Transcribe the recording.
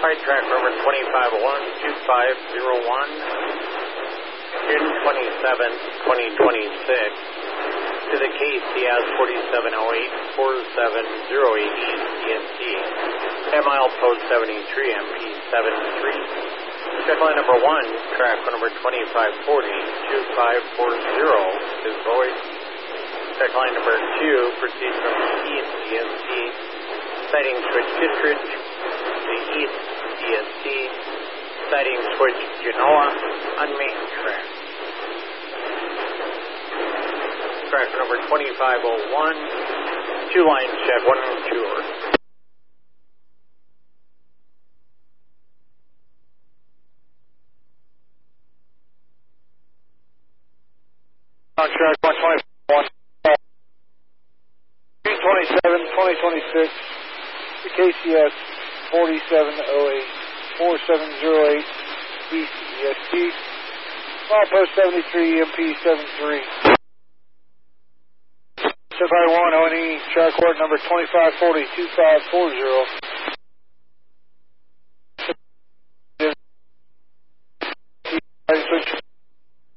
Right track number 2501-2501, June 27, 2026, to the KCS 4708-4708 East EST, 10 mile post 73 MP 73. Check line number 1, track number 2540-2540 is void. Check line number 2 proceeds from the East EST, sighting switch Kittredge, the East EST, sighting switch Genoa on main track. Track number 2501, 2 lines check, 1 and 2 are. On track 121, 327-2026, the KCS 4708-4708 East EST, mile post 73 MP 73. Survey 1 ONE, track court number 2540-2540.